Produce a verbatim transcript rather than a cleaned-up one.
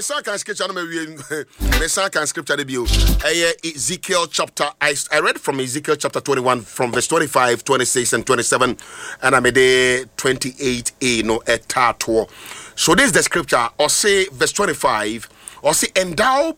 second scripture no me me second scripture de bio. Ezekiel chapter I, I read from Ezekiel chapter twenty-one from verse twenty-five, twenty-six and twenty-seven and I made the twenty-eight a no etato. So this is the scripture or say verse twenty-five or say and thou